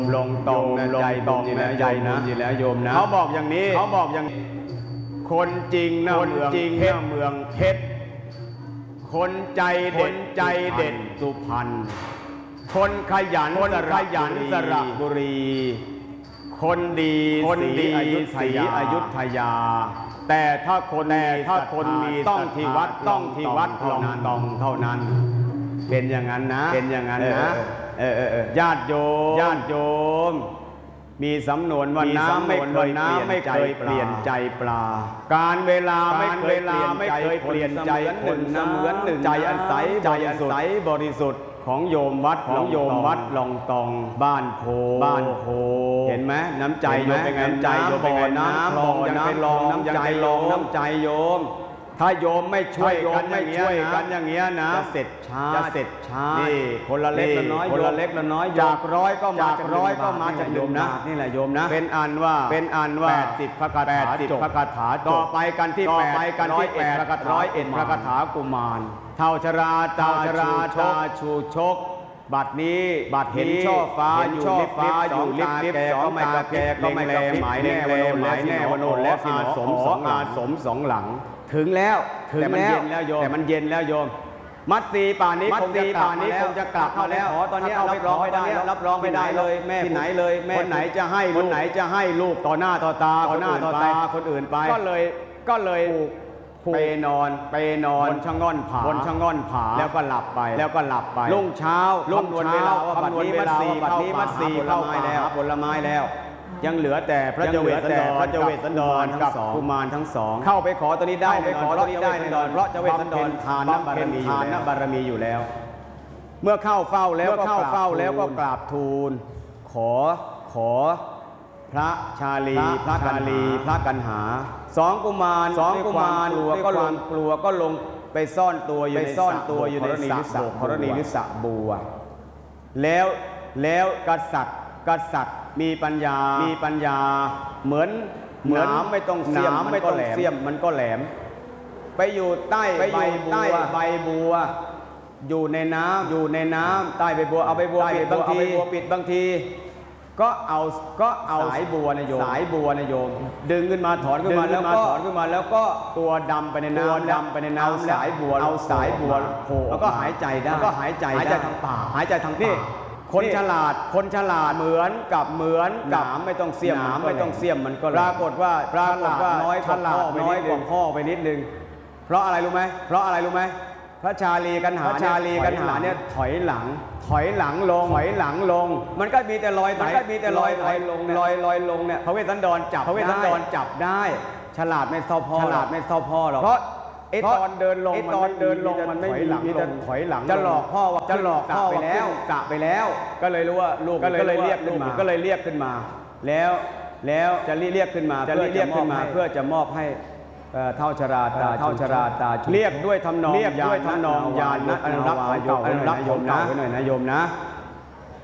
ลงตรงนะใจตรงนะใจนะโยมนะเขาบอกอย่างนี้คนจริงนะเมืองเพชรเมืองเพชรคนใจเด่นสุพรรณคนขยันสระบุรีคนดีอยุธยาแต่ถ้าคนมีต้องที่วัดคลองตองเท่านั้นเป็นอย่างนั้นนะญาติโยมมีสำนวนว่าน้ำไม่เคยเปลี่ยนใจปลาการเวลาไม่เคยเปลี่ยนใจคนน้ำเหมือนหนึ่งใจอันใสบริสุทธิ์ของโยมวัดลองตองบ้านโพเห็นไหมน้ำใจโยมเป็นไงน้ำใจโยมเป็นไงน้ำคลองยังไปลองน้ำใจโยมถ้าโยมไม่ช่วยกันอย่างเงี้ยนะจะเสร็จช้านี่คนละเล็กละน้อยจากร้อยก็มาจากโยมนะนี่แหละโยมนะเป็นอันว่า80 พระคาถาต่อไปกันที่8พระคาถากุมารเท่าชราตาชูชกบัดนี้เห็นช่อฟ้าอยู่ลิบแกก็ไม่กระแกก็ไม่แลหมายแน่วโนและอาสมสองหลังถึงแล้วแต่มันเย็นแล้วโยมมัดสีป่านนี้คงจะกลับมาแล้วตอนนี้เอารับรองไม่ได้เลยแม่ที่ไหนเลยแม่คนไหนจะให้ลูกต่อหน้าต่อตาคนอื่นไปก็เลยไปนอนบนชะง่อนผาแล้วก็หลับไปรุ่งเช้าคำนวณเวลาว่าบัดนี้มัดสีเข้ามาแล้วผลไม้แล้วยังเหลือแต่พระเจเวสสันดรกับกุมารทั้งสองเข้าไปขอตัวนี้ได้เพราะเจเวสสันดรทานบารมีอยู่แล้วเมื่อเข้าเฝ้าแล้วก็กราบทูลขอพระชาลีพระกันหาสองกุมารกลัวก็ลงไปซ่อนตัวอยู่ในสระธรณีหรือสระบัวแล้วกษัตริย์มีปัญญาเหมือนน้ำไม่ต้องเสียมมันก็แหลมไปอยู่ใต้ใบบัวอยู่ในน้ำใต้ใบบัวเอาใบบัวปิดบางทีก็เอาสายบัวนะโยมดึงขึ้นมาถอนขึ้นมาแล้วก็ตัวดำไปในน้ำเอาสายบัวโผล่แล้วก็หายใจได้ทางปากหายใจทางนี่คนฉลาดเหมือนกับหนามไม่ต้องเสียมมันก็ปรากฏว่าน้อยกว่าพ่อไปนิดนึงเพราะอะไรรู้ไหมพระชาลีกันหาเนี่ยถอยหลังลงมันก็มีแต่ลอยลงเนี่ยพระเวสสันดรจับได้ฉลาดไม่เท่าพ่อหรอกเพราะตอนเดินลงมันไม่มีแต่ถอยหลังจะหลอกพ่อว่าสะไปแล้วก็เลยรู้ว่าลูกก็เลยเรียกขึ้นมาแล้วจะเรียกขึ้นมาเพื่อจะมอบให้เท่าชราตาเรียกด้วยทำนองยานนะอนุรักษ์ของเก่าไว้หน่อยนะโยมนะ